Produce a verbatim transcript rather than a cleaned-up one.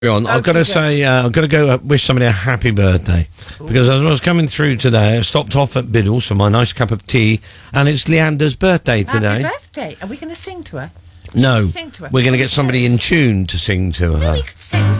On. I've got to say, uh, I've got to go uh, wish somebody a happy birthday. Ooh. Because as I was coming through today, I stopped off at Biddle's for my nice cup of tea, and it's Leander's birthday today. Happy birthday. Are we going to sing to her? No, sing to her? we're going to get somebody in tune to sing to her. No, we could sing